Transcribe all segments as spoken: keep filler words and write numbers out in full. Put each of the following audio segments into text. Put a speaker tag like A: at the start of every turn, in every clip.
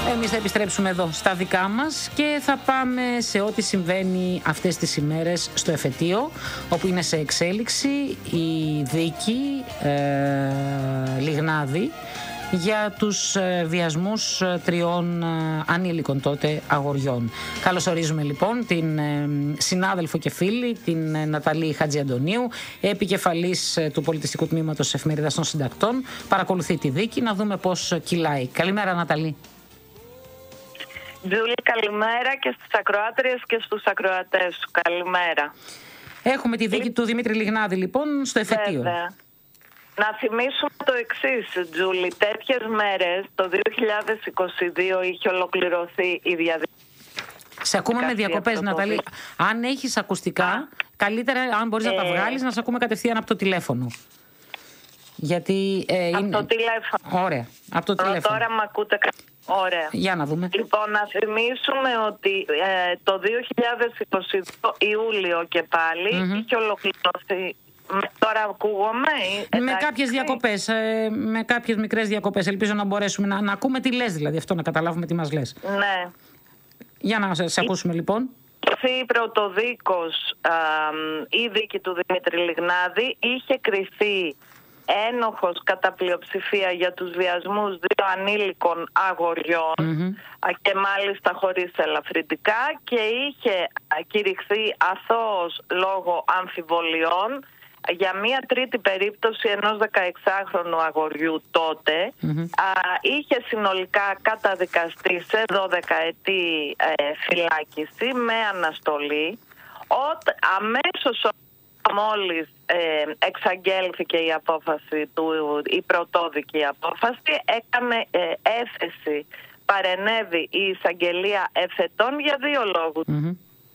A: Εμείς θα επιστρέψουμε εδώ στα δικά μας και θα πάμε σε ό,τι συμβαίνει αυτές τις ημέρες στο εφετείο, όπου είναι σε εξέλιξη η δίκη ε, Λιγνάδη για τους ε, βιασμούς ε, τριών ε, ανήλικων τότε αγοριών. Καλώς ορίζουμε λοιπόν την ε, συνάδελφο και φίλη, την ε, Ναταλή Χατζιαντονίου, επικεφαλής ε, του πολιτιστικού τμήματος της Εφημερίδας των Συντακτών. Παρακολουθεί τη δίκη, να δούμε πώς κυλάει. Καλημέρα, Ναταλή.
B: Τζούλη, καλημέρα και στις ακροάτριες και στους ακροατές σου. Καλημέρα.
A: Έχουμε τη δίκη του Δημήτρη Λιγνάδη λοιπόν στο εφετείο.
B: Βέβαια. Να θυμίσουμε το εξής, Τζούλη. Τέτοιες μέρες, το δύο χιλιάδες είκοσι δύο, είχε ολοκληρωθεί η διαδικασία.
A: Σε ακούμε με διακοπές, Ναταλή. Αν έχεις ακουστικά, Α. καλύτερα αν μπορείς ε... να τα βγάλεις, να σε ακούμε κατευθείαν από το τηλέφωνο. Γιατί ε,
B: από
A: είναι...
B: το τηλέφωνο.
A: Ωραία. Από το τηλέφωνο.
B: Τώρα με ακούτε. Ωραία.
A: Για να δούμε.
B: Λοιπόν, να θυμίσουμε ότι ε, το δύο χιλιάδες είκοσι δύο Ιούλιο και πάλι mm-hmm. είχε ολοκληρωθεί. Τώρα ακούγομαι.
A: Με κάποιες διακοπές, ε, με κάποιες μικρές διακοπές. Ελπίζω να μπορέσουμε να, να ακούμε τι λες, δηλαδή αυτό, να καταλάβουμε τι μας λες.
B: Ναι.
A: Για να σε ακούσουμε λοιπόν.
B: Η πρωτοδίκος, α, η δίκη του Δημήτρη Λιγνάδη, είχε κριθεί ένοχος κατά πλειοψηφία για τους βιασμούς δύο ανήλικων αγοριών mm-hmm. και μάλιστα χωρίς ελαφρυντικά, και είχε κηρυχθεί αθώος λόγω αμφιβολιών για μία τρίτη περίπτωση ενός δεκαεξάχρονου αγοριού τότε. Mm-hmm. Α, είχε συνολικά καταδικαστεί σε δώδεκα ετή ε, φυλάκιση με αναστολή. Ο, αμέσως μόλις ε, εξαγγέλθηκε η απόφαση του, η πρωτόδικη απόφαση, έκανε ε, έφεση, παρενέβη η εισαγγελία εφετών για δύο λόγους. Mm-hmm.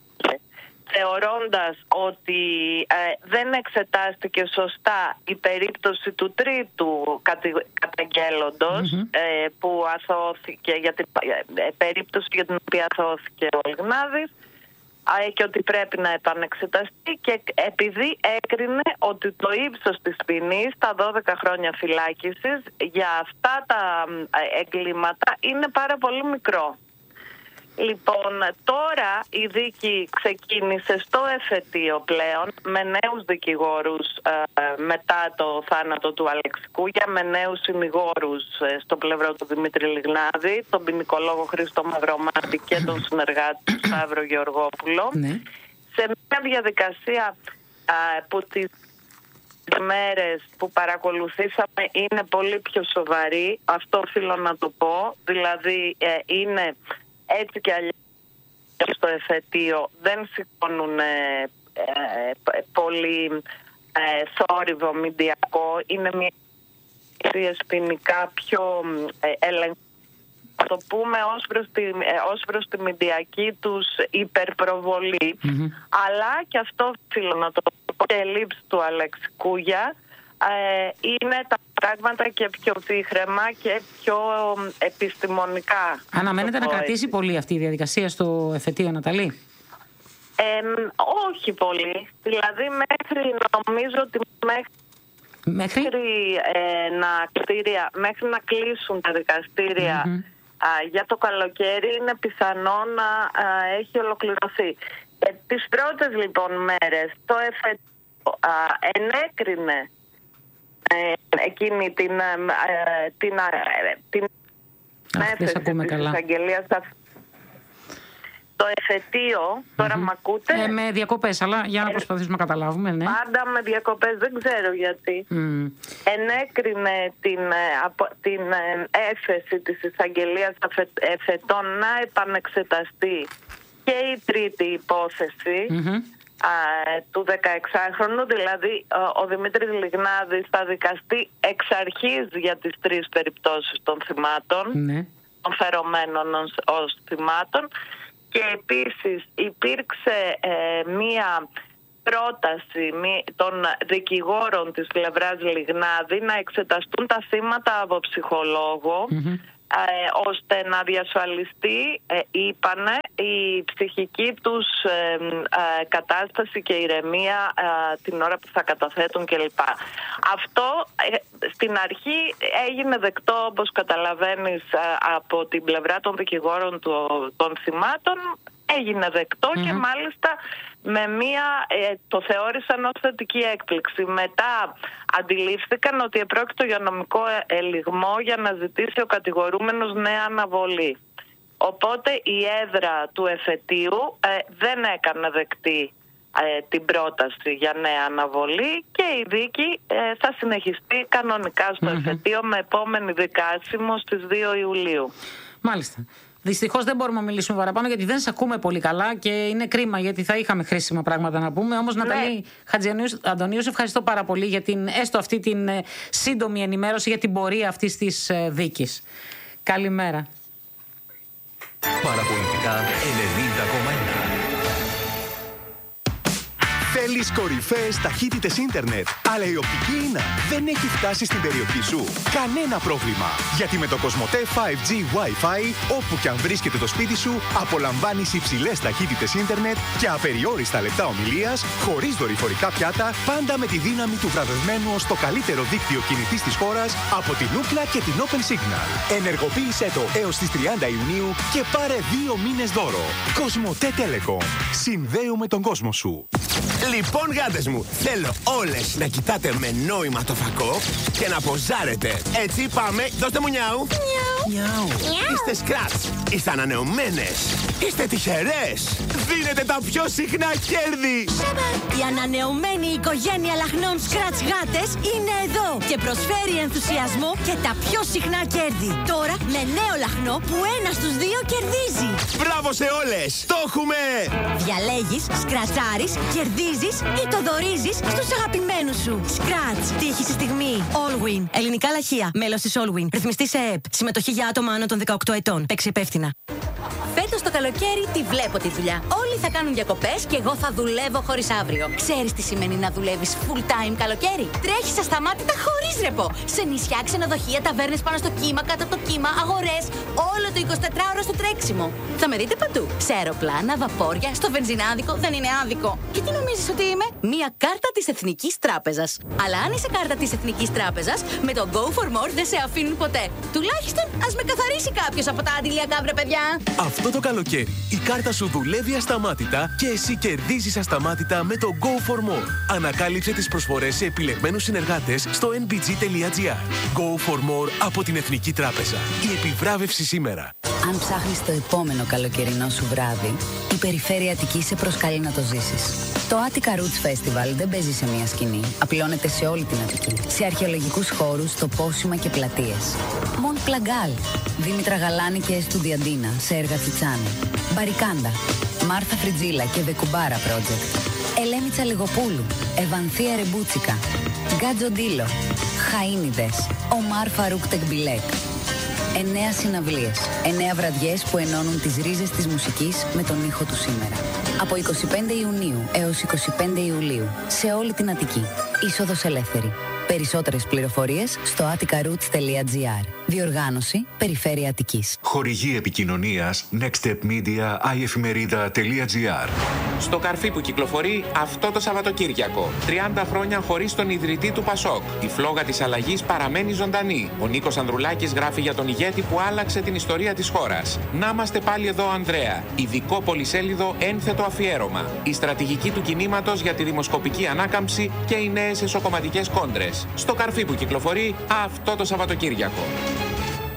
B: Θεωρώντας ότι ε, δεν εξετάστηκε σωστά η περίπτωση του τρίτου καταγγέλλοντος mm-hmm. ε, που αθώθηκε, για την ε, περίπτωση για την οποία αθώθηκε ο Λιγνάδης, και ότι πρέπει να επανεξεταστεί, και επειδή έκρινε ότι το ύψος της ποινής, τα δώδεκα χρόνια φυλάκισης για αυτά τα εγκλήματα, είναι πάρα πολύ μικρό. Λοιπόν, τώρα η δίκη ξεκίνησε στο εφετείο πλέον με νέους δικηγόρους ε, μετά το θάνατο του Αλεξικούγια, με νέους συνηγόρους ε, στο πλευρό του Δημήτρη Λιγνάδη, τον ποινικολόγο Χρήστο Μαυρομάτη και τον συνεργάτη του Σταύρο Γεωργόπουλο, ναι. σε μια διαδικασία ε, που τις μέρες που παρακολουθήσαμε είναι πολύ πιο σοβαρή, αυτό οφείλω να το πω, δηλαδή ε, είναι... Έτσι και αλλιώς στο εφετείο δεν σηκώνουν ε, ε, πολύ ε, θόρυβο μηντιακό. Είναι μια ποινικά πιο ε, ελεγχή. Θα το πούμε ως προς τη, ε, ως προς τη μηντιακή τους υπερπροβολή. Mm-hmm. Αλλά και αυτό θέλω να το πω, και λήψη του Αλεξικούγια ε, είναι τα πράγματα και πιο ψύχραιμα και πιο επιστημονικά.
A: Αναμένεται να κρατήσει πολύ αυτή η διαδικασία στο εφετείο, Ναταλή?
B: Ε, όχι πολύ. Δηλαδή μέχρι, νομίζω ότι μέχρι,
A: μέχρι?
B: μέχρι, ε, να, κτίρια, μέχρι να κλείσουν τα δικαστήρια mm-hmm. α, για το καλοκαίρι είναι πιθανό να α, έχει ολοκληρωθεί. Ε, τις πρώτες λοιπόν μέρες το εφετείο α, ενέκρινε Ε, εκείνη την ε, την, ε, την έφεση της εισαγγελίας. Το εφετείο, τώρα mm-hmm. μ' ακούτε?
A: Ε, με διακοπές, αλλά για να προσπαθήσουμε να καταλάβουμε, ναι.
B: Πάντα με διακοπές, δεν ξέρω γιατί. Mm. Ενέκρινε την, την έφεση της εισαγγελίας εφετών να επανεξεταστεί και η τρίτη υπόθεση mm-hmm. του δεκαεξάχρονου, δηλαδή ο Δημήτρης Λιγνάδης θα δικαστεί εξ αρχής για τις τρεις περιπτώσεις των θυμάτων, ναι. των φερομένων ως, ως θυμάτων, και επίσης υπήρξε ε, μία πρόταση μη, των δικηγόρων της πλευράς Λιγνάδη να εξεταστούν τα θύματα από ψυχολόγο mm-hmm. ε, ώστε να διασφαλιστεί, ε, είπανε, η ψυχική τους ε, ε, κατάσταση και ηρεμία ε, την ώρα που θα καταθέτουν κλπ. Αυτό ε, στην αρχή έγινε δεκτό, όπως καταλαβαίνεις, ε, από την πλευρά των δικηγόρων του, των θυμάτων. Έγινε δεκτό mm-hmm. και μάλιστα με μία, ε, το θεώρησαν ως θετική έκπληξη. Μετά αντιλήφθηκαν ότι επρόκειτο για νομικό ελιγμό για να ζητήσει ο κατηγορούμενος νέα αναβολή. Οπότε η έδρα του εφετείου ε, δεν έκανε δεκτή ε, την πρόταση για νέα αναβολή και η δίκη ε, θα συνεχιστεί κανονικά στο mm-hmm. εφετείο με επόμενη δικάσιμο στις δύο Ιουλίου.
A: Μάλιστα. Δυστυχώς δεν μπορούμε να μιλήσουμε παραπάνω γιατί δεν σε ακούμε πολύ καλά και είναι κρίμα γιατί θα είχαμε χρήσιμα πράγματα να πούμε. Όμως, ναι. Ναταλή Χατζιαντωνίου, σε ευχαριστώ πάρα πολύ για την, έστω αυτή την ε, σύντομη ενημέρωση για την πορεία αυτής της ε, δίκης. Καλημέρα.
C: Παραπολιτικά ενενήντα κόμμα ένα. Θέλεις κορυφαίες ταχύτητες ίντερνετ, αλλά η οπτική ίνα δεν έχει φτάσει στην περιοχή σου? Κανένα πρόβλημα, γιατί με το Κοσμοτέ φάιβ τζι Wi-Fi, όπου και αν βρίσκεται το σπίτι σου, απολαμβάνεις υψηλές ταχύτητες ίντερνετ και απεριόριστα λεπτά ομιλίας, χωρίς δορυφορικά πιάτα, πάντα με τη δύναμη του βραβευμένου ως το καλύτερο δίκτυο κινητής της χώρας από την Ookla και την Open Signal. Ενεργοποίησέ το έως τις τριάντα Ιουνίου και πάρε δύο μήνες δώρο. Κοσμοτέ Telecom. Συνδέουμε τον κόσμο σου.
D: Λοιπόν, γάτες μου, θέλω όλες να κοιτάτε με νόημα το φακό και να ποζάρετε. Έτσι, πάμε, δώστε μου νιάου. Νιάου. Είστε σκράτς, είστε ανανεωμένες, είστε τυχερές. Δίνετε τα πιο συχνά κέρδη.
E: Η ανανεωμένη οικογένεια λαχνών σκράτς γάτες είναι εδώ και προσφέρει ενθουσιασμό και τα πιο συχνά κέρδη. Τώρα με νέο λαχνό που ένα στους δύο κερδίζει.
D: Μπράβο σε όλες, το έχουμε.
E: Διαλέγεις, σκρατσάρεις, κερδίζεις ή το δωρίζεις στους αγαπημένους σου. Σκράτς, τύχη στη στιγμή. Allwin, ελληνικά λαχεία, μέλος της Allwin. Ρυθμιστή σε ΕΕΠ. Συμμετοχή για άτομα άνω των δεκαοκτώ ετών. Παίξει υπεύθυνα. Φέτος το καλοκαίρι τη βλέπω τη δουλειά. Όλοι θα κάνουν διακοπές και εγώ θα δουλεύω χωρίς αύριο. Ξέρεις τι σημαίνει να δουλεύεις full time καλοκαίρι? Τρέχεις ασταμάτητα χωρίς ρεπό. Σε νησιά, ξενοδοχεία, ταβέρνες πάνω στο κύμα, κάτω από το κύμα, αγορές. Όλο το εικοσιτετράωρο στο τρέξιμο. Θα με δείτε παντού. Σε αεροπλάνα, βαπόρια, στο βενζινάδικο. Δεν είναι άδικο. Και τι νομίζεις ότι είμαι? Μία κάρτα της Εθνικής Τράπεζας. Αλλά αν είσαι κάρτα της Εθνικής Τράπεζας, με το Go for More δεν σε αφήνουν ποτέ. Τουλάχιστον ας με καθαρίσει κάποιος από τα αντιλιακά, βρε παιδιά.
C: Αυτό το καλοκαίρι η κάρτα σου δουλεύει ασταμάτητα και εσύ κερδίζεις ασταμάτητα με το Go for More. Ανακάλυψε τις προσφορές σε επιλεγμένους συνεργάτες στο εν μπι τζι τελεία τζι άρ. Go for More από την Εθνική Τράπεζα. Η επιβράβευση σήμερα.
F: Αν ψάχνεις το επόμενο καλοκαιρινό σου βράδυ, η Περιφέρεια Αττικής σε προσκαλεί να το ζήσεις. Το Attica Roots Festival δεν παίζει σε μία σκηνή. Απλώνεται σε όλη την Αττική. Σε αρχαιολογικούς χώρους, τοπόσιμα και πλατείες. Μον Πλαγκάλ, Δήμητρα Γαλάνη και Εστουδιαντίνα σε έργα Τσιτσάνη. Μπαρικάντα, Μάρθα Φριτζίλα και Βεκουμπάρα Project. Ελένη Τσαλιγοπούλου, Ευανθία Ρεμπούτσικα. Γκάτζο Ντίλο, Χαΐνιδες, Ομάρ Φαρούκ Τεκμπιλέκ. Εννέα συναυλίες, εννέα βραδιές που ενώνουν τις ρίζες της μουσικής με τον ήχο του σήμερα. Από εικοστή πέμπτη Ιουνίου έως εικοστή πέμπτη Ιουλίου, σε όλη την Αττική. Είσοδος ελεύθερη. Περισσότερες πληροφορίες στο attica roots τελεία τζι άρ. Διοργάνωση Περιφέρεια Αττικής.
C: Χορηγή επικοινωνίας Next Step Media άι εφημερίδα τελεία τζι άρ.
G: Στο καρφί που κυκλοφορεί αυτό το Σαββατοκύριακο. τριάντα χρόνια χωρίς τον ιδρυτή του Πασόκ. Η φλόγα της αλλαγής παραμένει ζωντανή. Ο Νίκος Ανδρουλάκης γράφει για τον ηγέτη που άλλαξε την ιστορία της χώρας. Να είμαστε πάλι εδώ, Ανδρέα. Ειδικό πολυσέλιδο ένθετο αφιέρωμα. Η στρατηγική του κινήματος για τη δημοσκοπική ανάκαμψη και οι νέες εσωκομματικές κόντρες. Στο καρφί που κυκλοφορεί αυτό το Σαββατοκύριακο.